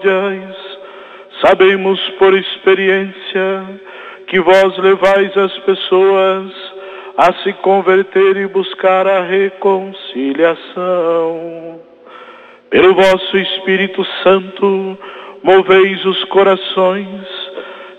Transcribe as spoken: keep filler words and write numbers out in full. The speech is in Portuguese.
Sabemos por experiência que vós levais as pessoas a se converter e buscar a reconciliação. Pelo vosso Espírito Santo, moveis os corações